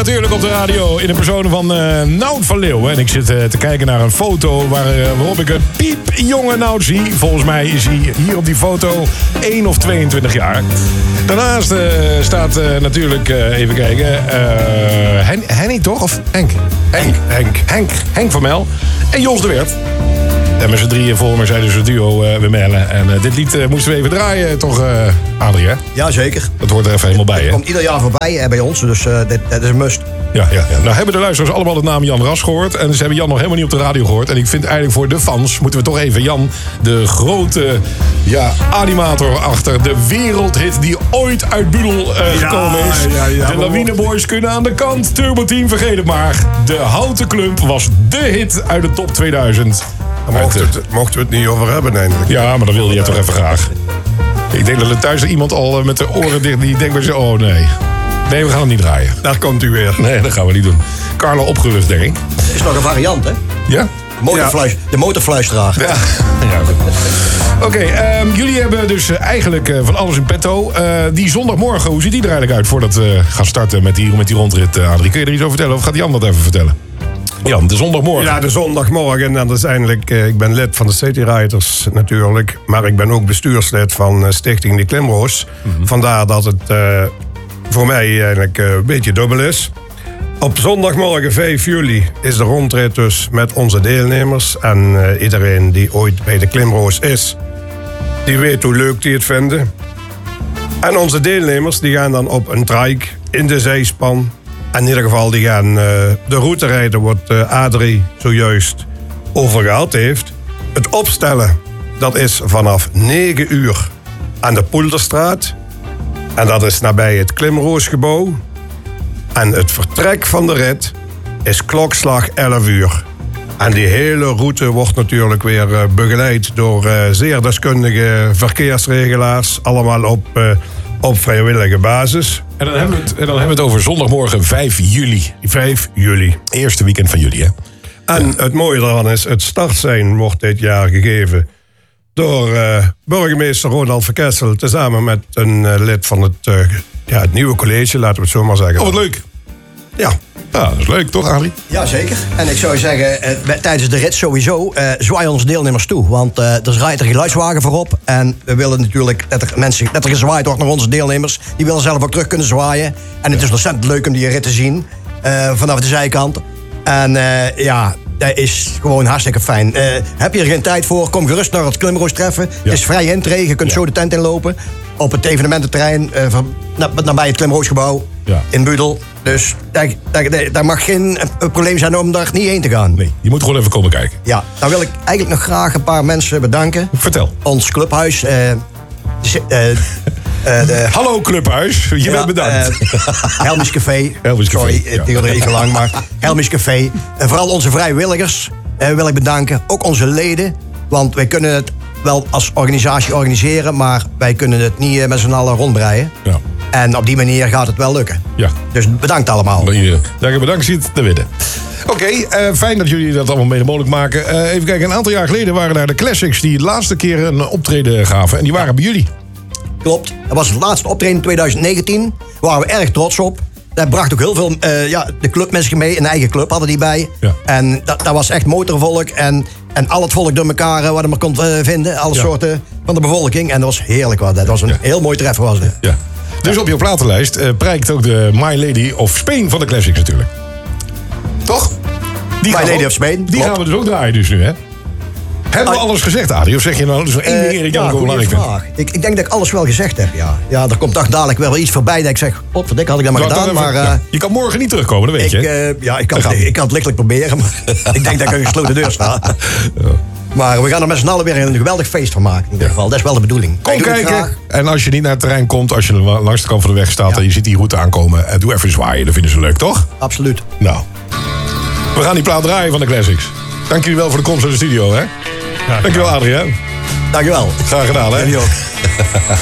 natuurlijk op de radio in de persoon van Nout van Leeuwen. En ik zit te kijken naar een foto waarop ik een piepjonge Nout zie. Volgens mij is hij hier op die foto 1 of 22 jaar. Daarnaast staat natuurlijk, even kijken, Henny toch? Of Henk? Henk van Mel. En Jos de Wert. En met z'n drieën voor me zijn dus het duo we mellen. En dit lied moesten we even draaien, toch, Adrie, hè? Ja, zeker. Dat hoort er even helemaal bij, hè? Het komt ieder jaar voorbij bij ons, dus dat is een must. Ja. Nou hebben de luisteraars allemaal de naam Jan Ras gehoord. En ze hebben Jan nog helemaal niet op de radio gehoord. En ik vind eigenlijk voor de fans moeten we toch even Jan, de grote animator achter de wereldhit die ooit uit Budel gekomen is. Ja, de Lawine Boys kunnen aan de kant. Turbo Team, vergeet het maar. De Houten Club was de hit uit de top 2000. Daar mochten we het niet over hebben, eigenlijk. Ja, maar dat wilde je toch even graag. Ik denk dat er thuis iemand al met de oren dicht die denkt bij zich, oh nee. Nee, we gaan het niet draaien. Daar komt u weer. Nee, dat gaan we niet doen. Carlo opgerust, denk ik. Het is nog een variant, hè? Ja? De motorfluisteraar. Ja. Oké, jullie hebben dus eigenlijk van alles in petto. Die zondagmorgen, hoe ziet die er eigenlijk uit voordat we gaan starten met die rondrit, Adrie? Kun je er iets over vertellen of gaat Jan dat even vertellen? Jan, de zondagmorgen. Ja, de zondagmorgen. En dat is eigenlijk, ik ben lid van de City Riders natuurlijk. Maar ik ben ook bestuurslid van Stichting De Klimroos. Mm-hmm. Vandaar dat het voor mij eigenlijk een beetje dubbel is. Op zondagmorgen 5 juli is de rondrit dus met onze deelnemers. En iedereen die ooit bij de Klimroos is, die weet hoe leuk die het vinden. En onze deelnemers die gaan dan op een trike in de zijspan. In ieder geval, die gaan de route rijden wat Adrie zojuist over gehad heeft. Het opstellen, dat is vanaf 9 uur aan de Poelderstraat. En dat is nabij het Klimroosgebouw. En het vertrek van de rit is klokslag 11 uur. En die hele route wordt natuurlijk weer begeleid door zeer deskundige verkeersregelaars. Allemaal op vrijwillige basis. En dan hebben we het over zondagmorgen 5 juli. 5 juli. Eerste weekend van juli, hè? En het mooie daarvan is, het startsein wordt dit jaar gegeven door burgemeester Ronald Verkessel, tezamen met een lid van het nieuwe college, laten we het zo maar zeggen. Oh, wat leuk. Ja. Ja, dat is leuk, toch, Adrie? Ja, zeker. En ik zou zeggen, tijdens de rit sowieso, zwaai onze deelnemers toe. Want er rijdt een geluidswagen voorop. En we willen natuurlijk dat er gezwaaid wordt naar onze deelnemers. Die willen zelf ook terug kunnen zwaaien. En het is ontzettend leuk om die rit te zien. Vanaf de zijkant. En dat is gewoon hartstikke fijn. Heb je er geen tijd voor, kom gerust naar het Klimroos treffen. Ja. Het is vrij intree, je kunt zo de tent inlopen. Op het evenemententerrein, nabij het Klimroosgebouw in Budel. Dus daar mag geen probleem zijn om daar niet heen te gaan. Nee, je moet gewoon even komen kijken. Ja, dan wil ik eigenlijk nog graag een paar mensen bedanken. Vertel. Ons clubhuis. Hallo clubhuis, je bent bedankt. Helmis Café. Sorry, het duurde even lang, maar Helmis Café. En vooral onze vrijwilligers wil ik bedanken. Ook onze leden, want wij kunnen het wel als organisatie organiseren, maar wij kunnen het niet met z'n allen rondbreien. Ja. En op die manier gaat het wel lukken. Ja. Dus bedankt allemaal. Bedankt, ziet de winnen. Oké, fijn dat jullie dat allemaal mede mogelijk maken. Even kijken, een aantal jaar geleden waren daar de Classics die de laatste keer een optreden gaven. En die waren bij jullie. Klopt. Dat was het laatste optreden in 2019. Daar waren we erg trots op. Daar bracht ook heel veel de clubmensen mee. Een eigen club hadden die bij. Ja. En dat was echt motorvolk. En al het volk door elkaar wat je maar kon vinden. Alle soorten van de bevolking. En dat was heerlijk. Dat was een heel mooi treffen. Was het. Ja. Dus op jouw platenlijst prijkt ook de My Lady of Spain van de Classics natuurlijk. Toch? My Lady of Spain. Die gaan we dus ook draaien dus nu, hè? Hebben we alles gezegd, Adrie? Of zeg je nou, dus nog één ding Erik Jan belangrijk vindt? Ik denk dat ik alles wel gezegd heb, ja. Ja, er komt toch dadelijk wel iets voorbij dat ik zeg, verdik, had ik dat maar gedaan. Maar, je kan morgen niet terugkomen, dat weet je. Ik kan het lichtelijk proberen, maar ik denk dat ik een gesloten deur sta. Ja. Maar we gaan er met z'n allen weer een geweldig feest van maken, in ieder geval. Dat is wel de bedoeling. Kom kijken. En als je niet naar het terrein komt, als je langs de kant van de weg staat en je ziet die route aankomen, doe even zwaaien, dat vinden ze leuk, toch? Absoluut. Nou, we gaan die plaat draaien van de Classics. Dank jullie wel voor de komst naar de studio, hè? Dankjewel, Adrie, hè? Dankjewel. Graag gedaan, hè? Jullie ook.